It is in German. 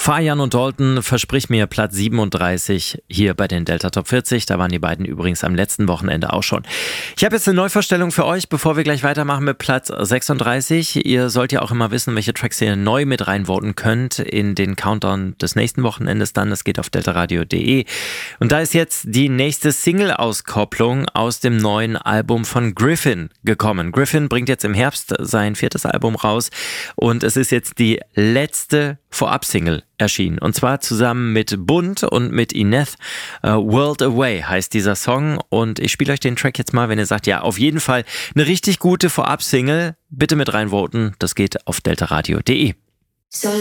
Fajan und Dalton, versprich mir Platz 37 hier bei den Delta Top 40. Da waren die beiden übrigens am letzten Wochenende auch schon. Ich habe jetzt eine Neuvorstellung für euch, bevor wir gleich weitermachen mit Platz 36. Ihr sollt ja auch immer wissen, welche Tracks ihr neu mit reinvoten könnt in den Countdown des nächsten Wochenendes dann. Das geht auf deltaradio.de. Und da ist jetzt die nächste Single-Auskopplung aus dem neuen Album von Gryffin gekommen. Gryffin bringt jetzt im Herbst sein 4. Album raus und es ist jetzt die letzte Vorab-Single erschienen. Und zwar zusammen mit Bund und mit Ineth. World Away heißt dieser Song. Und ich spiele euch den Track jetzt mal, wenn ihr sagt, ja, auf jeden Fall eine richtig gute Vorab-Single. Bitte mit reinvoten. Das geht auf deltaradio.de.